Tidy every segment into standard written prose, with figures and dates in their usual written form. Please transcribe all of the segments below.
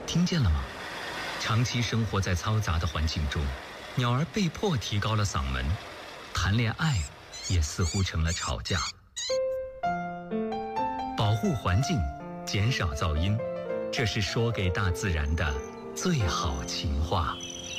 听见了吗？长期生活在嘈杂的环境中，鸟儿被迫提高了嗓门，谈恋爱也似乎成了吵架。保护环境，减少噪音，这是说给大自然的最好情话。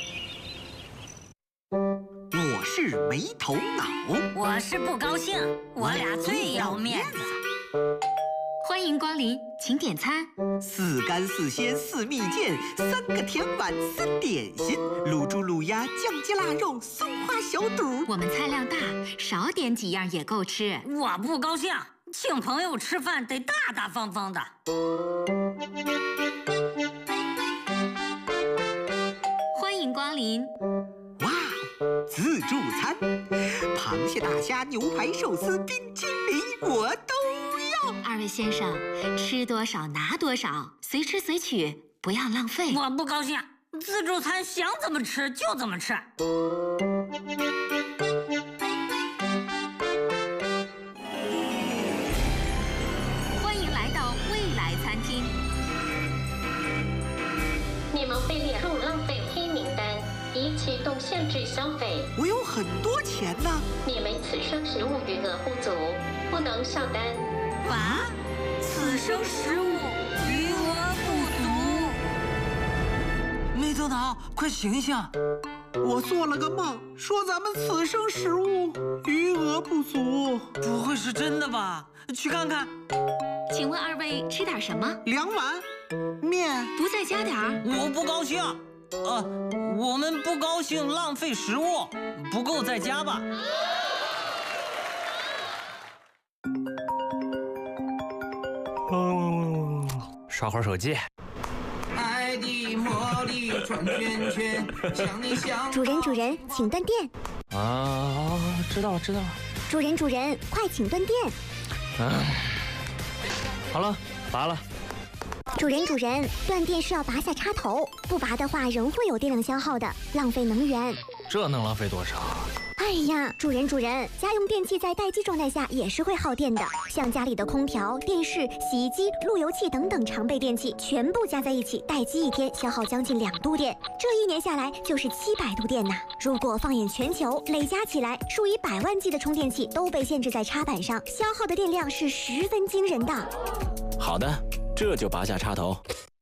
我是没头脑， 我是不高兴，我俩最要面子。 欢迎光临，请点餐。 4干4鲜4蜜饯，3个甜碗3点心，卤猪卤鸭酱鸡腊肉松花小肚。 我们菜量大，少点几样也够吃。 我不高兴，请朋友吃饭得大大方方的。 欢迎光临。 哇，自助餐，螃蟹、大虾、牛排、寿司、冰淇淋，我都要。 2位先生，吃多少拿多少，随吃随取，不要浪费。 我不高兴，自助餐想怎么吃就怎么吃。 欢迎来到未来餐厅。 你们被列入浪费黑名单，已启动限制消费。 我有很多钱呢。 你们此生食物余额不足，不能上单。 啊？此生食物余额不足。 没头脑，快醒醒！ 我做了个梦，说咱们此生食物余额不足。 不会是真的吧？去看看。 请问2位吃点什么 ？2碗面。 不再加点儿？ 我不高兴。我们不高兴浪费食物，不够再加吧。 刷会儿手机。 爱的魔力转圈圈，想你想。 主人，请断电。 啊，知道了。 主人，快请断电。 好了，拔了。 主人，断电是要拔下插头，不拔的话仍会有电量消耗的，浪费能源。 这能浪费多少？ 哎呀，主人，家用电器在待机状态下也是会耗电的，像家里的空调、电视、洗衣机、路由器等等常备电器，全部加在一起，待机1天消耗将近2度电，这1年下来就是700度电呐。如果放眼全球，累加起来，数以百万计的充电器都被限制在插板上，消耗的电量是十分惊人的。 好的，这就拔下插头。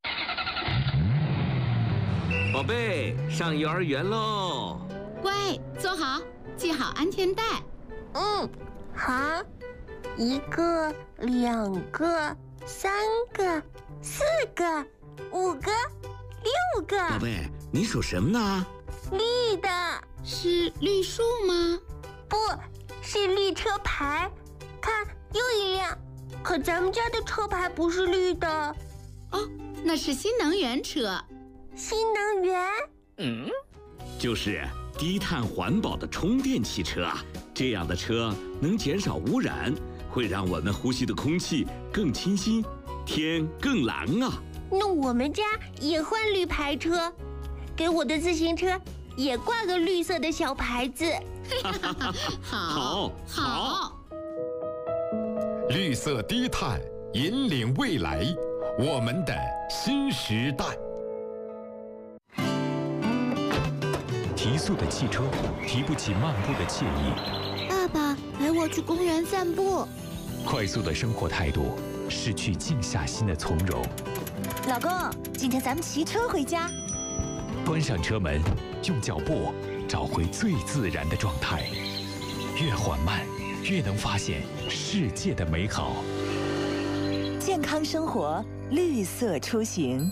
宝贝，上幼儿园喽！ 乖，坐好，系好安全带。 好，1个、2个、3个、4个、5个、6个。 宝贝，你数什么呢？ 绿的。 是绿树吗？ 不是绿车牌，看又一辆，可咱们家的车牌不是绿的。 哦，那是新能源车。 新能源？ 就是低碳环保的充电汽车啊。这样的车能减少污染，会让我们呼吸的空气更清新，天更蓝啊。 那我们家也换绿牌车，给我的自行车也挂个绿色的小牌子。 好。 绿色低碳，引领未来，我们的新时代。 提速的汽车提不起漫步的惬意。 爸爸，陪我去公园散步。 快速的生活态度失去静下心的从容。 老公，今天咱们骑车回家。 关上车门，用脚步找回最自然的状态。越缓慢，越能发现世界的美好。 健康生活，绿色出行。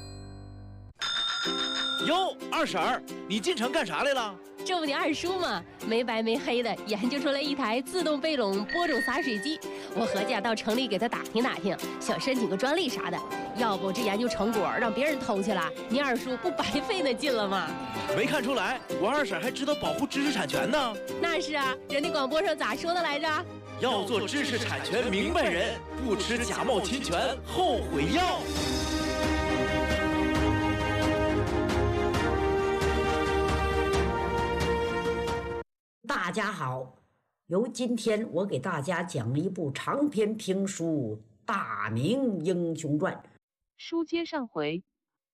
哟，二婶儿，你进城干啥来了？ 这不你二叔吗？没白没黑的研究出来一台自动背垄播种洒水机，我合计到城里给他打听打听，想申请个专利啥的。要不这研究成果让别人偷去了，你二叔不白费那劲了吗？ 没看出来，我二婶还知道保护知识产权呢。 那是啊，人家广播上咋说的来着？ 要做知识产权明白人，不吃假冒侵权后悔药。 大家好，由今天我给大家讲一部长篇评书《大明英雄传》。 书接上回，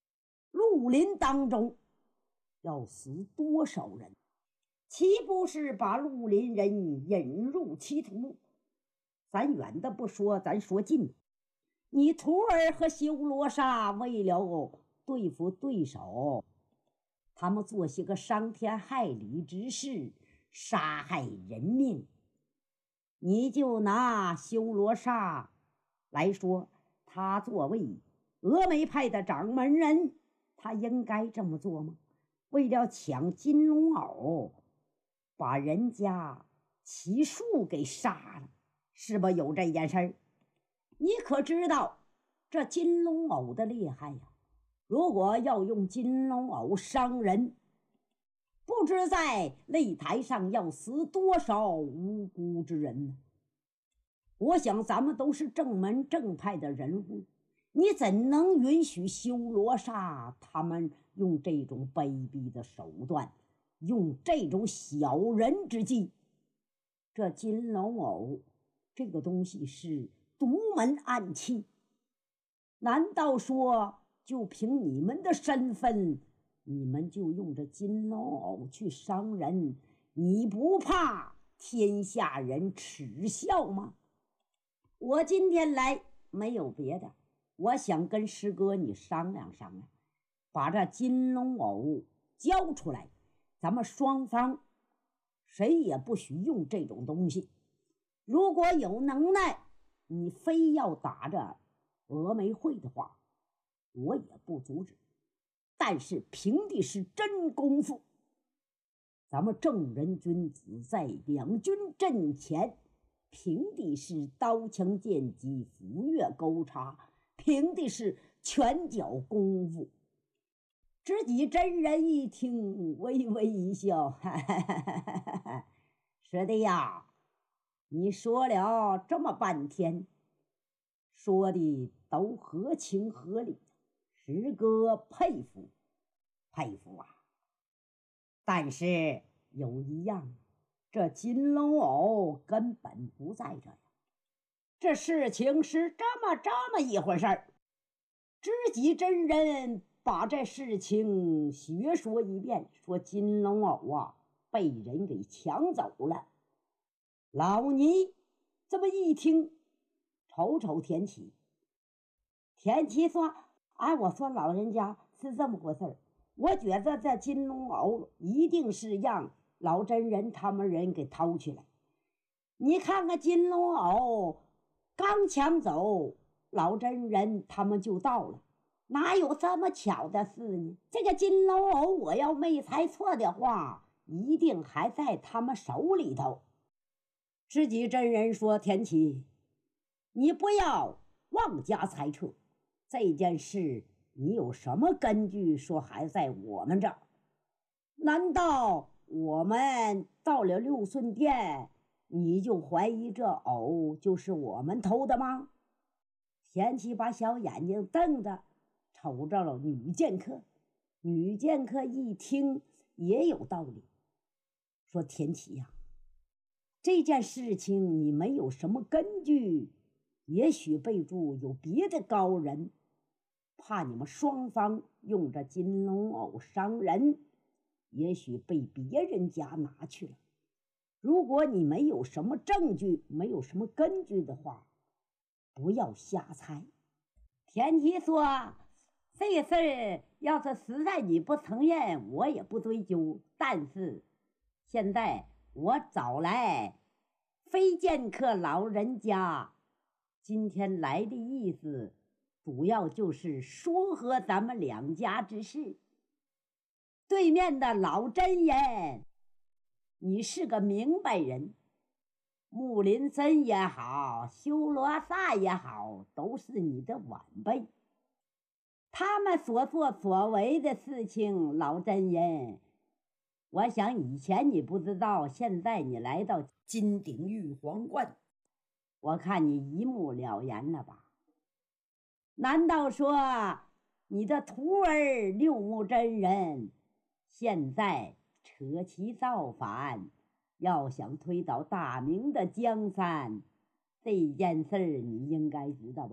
绿林当中要死多少人？岂不是把绿林人引入歧途？咱远的不说，咱说近。你徒儿和修罗刹为了对付对手，他们做些个伤天害理之事，杀害人命。你就拿修罗刹来说，他作为峨眉派的掌门人，他应该这么做吗？为了抢金龙偶，把人家齐树给杀了，是不有这件事儿？你可知道这金龙偶的厉害呀？如果要用金龙偶伤人，不知在擂台上要死多少无辜之人呢？我想咱们都是正门正派的人物，你怎能允许修罗刹他们用这种卑鄙的手段，用这种小人之计？这金龙偶这个东西是独门暗器，难道说就凭你们的身份，你们就用这金龙偶去伤人？你不怕天下人耻笑吗？我今天来没有别的，我想跟师哥你商量商量，把这金龙偶交出来，咱们双方谁也不许用这种东西。如果有能耐，你非要打着峨眉会的话，我也不阻止。但是凭的是真功夫，咱们正人君子在两军阵前，凭的是刀枪剑戟斧钺钩叉，凭的是拳脚功夫。知己真人一听，微微一笑，哈哈哈哈哈，师弟呀，你说了这么半天，说的都合情合理，师哥佩服佩服啊！但是有一样，这金龙偶根本不在这呀。这事情是这么一回事儿。知己真人把这事情学说一遍，说金龙偶啊被人给抢走了。老尼这么一听，瞅瞅田七，田七说：“哎，我说老人家是这么回事儿，我觉得这金龙偶一定是让老真人他们人给掏去了。你看看金龙偶刚抢走，老真人他们就到了，哪有这么巧的事呢？这个金龙偶我要没猜错的话，一定还在他们手里头。”知己真人说：“田七，你不要妄加猜测，这件事你有什么根据说还在我们这儿？难道我们到了六顺殿，你就怀疑这偶就是我们偷的吗？”田七把小眼睛瞪着，瞅着了女剑客。女剑客一听也有道理，说：“田七呀，这件事情你没有什么根据，也许备注有别的高人，怕你们双方用着金龙偶伤人，也许被别人家拿去了。如果你没有什么证据，没有什么根据的话，不要瞎猜。”田七说：“这事儿要是实在你不承认，我也不追究。但是现在我找来飞剑客老人家，今天来的意思主要就是说和咱们两家之事。对面的老真人，你是个明白人，木林森也好，修罗刹也好，都是你的晚辈。他们所作所为的事情，老真人，我想以前你不知道，现在你来到金鼎玉皇观，我看你一目了然了吧？难道说你的徒儿六目真人现在扯旗造反，要想推倒大明的江山？这件事儿你应该知道吧？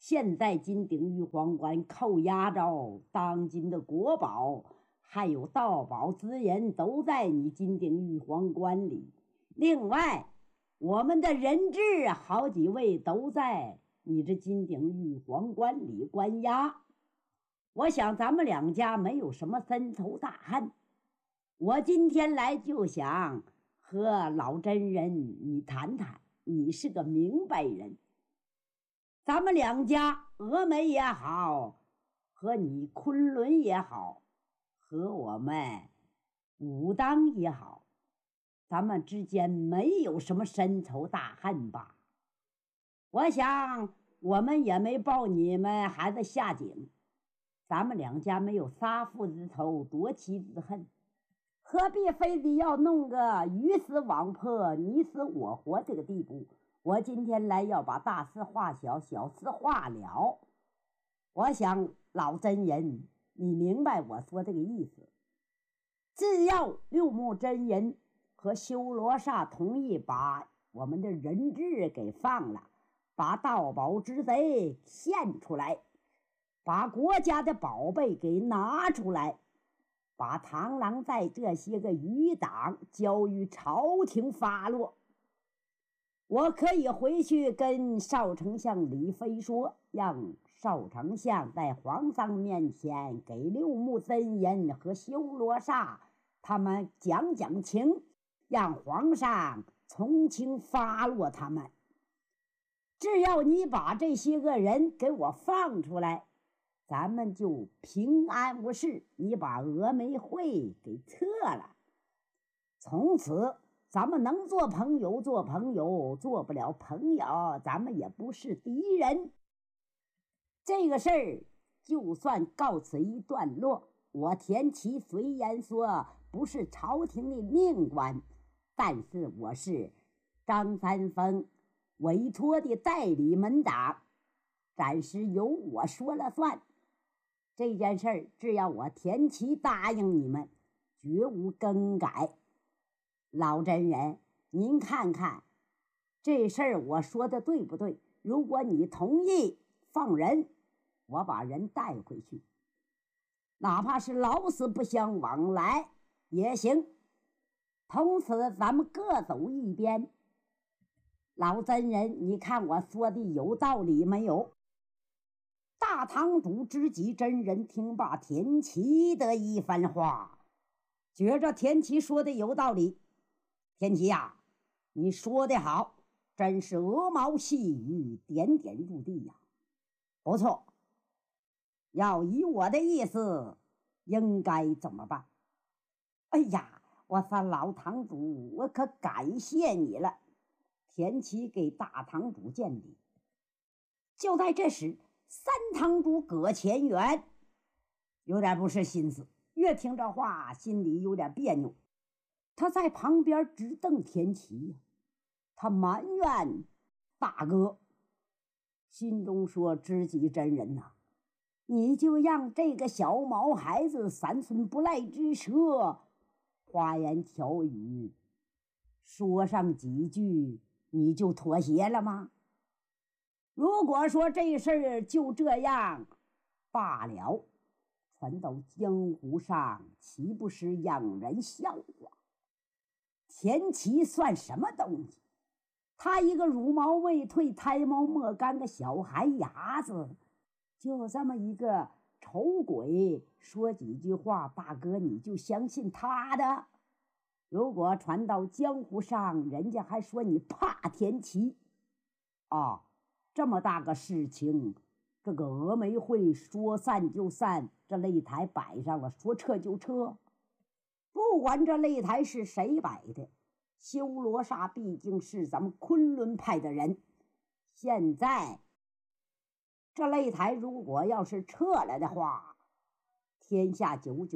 现在金鼎玉皇馆扣押着当今的国宝，还有盗宝之人，都在你金鼎玉皇馆里。另外，我们的人质好几位都在你这金鼎玉皇馆里关押。我想咱们两家没有什么深仇大恨，我今天来就想和老真人你谈谈，你是个明白人。咱们两家峨眉也好，和你昆仑也好，和我们武当也好，咱们之间没有什么深仇大恨吧？我想我们也没抱你们孩子下井，咱们两家没有杀父之仇夺妻之恨，何必非得要弄个鱼死网破你死我活这个地步？我今天来要把大事化小，小事化了。我想老真人你明白我说这个意思。只要六目真人和修罗刹同意把我们的人质给放了，把盗宝之贼献出来，把国家的宝贝给拿出来，把螳螂在这些个余党交于朝廷发落，我可以回去跟少丞相李飞说，让少丞相在皇上面前给六目真人和修罗刹他们讲讲情，让皇上从轻发落他们。只要你把这些个人给我放出来，咱们就平安无事。你把峨眉会给撤了，从此咱们能做朋友做朋友，做不了朋友咱们也不是敌人。这个事儿就算告此一段落。我田七虽然说不是朝廷的命官，但是我是张三丰委托的代理门长，暂时由我说了算。这件事儿只要我田七答应你们，绝无更改。老真人，您看看这事儿我说的对不对？如果你同意放人，我把人带回去，哪怕是老死不相往来也行。从此咱们各走一边。老真人，你看我说的有道理没有？大堂主知己真人听罢田七的一番话，觉着田七说的有道理。田七呀，你说的好，真是鹅毛细雨，点点入地呀。不错，要以我的意思，应该怎么办？哎呀，我说老堂主，我可感谢你了。田七给大堂主见礼。就在这时，三堂主葛前元有点不是心思，越听这话心里有点别扭。他在旁边直瞪田七呀，他埋怨大哥，心中说：知己真人呐，你就让这个小毛孩子三寸不赖之舌，花言巧语说上几句，你就妥协了吗？如果说这事儿就这样罢了，传到江湖上，岂不是让人笑话？田七算什么东西？他一个茹毛未退、胎毛莫干的小孩伢子，就这么一个丑鬼，说几句话，大哥你就相信他的？如果传到江湖上，人家还说你怕田七啊！这么大个事情，这个峨眉会说散就散，这擂台摆上了，说撤就撤。不管这擂台是谁摆的，修罗刹毕竟是咱们昆仑派的人。现在这擂台如果要是撤了的话，天下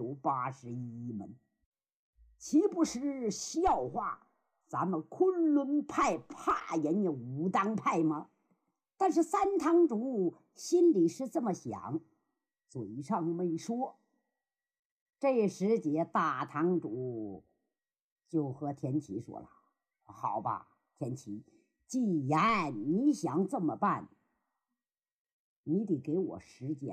998门，岂不是笑话咱们昆仑派怕人家武当派吗？但是三堂主心里是这么想，嘴上没说。这时节，大堂主就和田七说了：好吧，田七，既然你想这么办， 你得给我时间。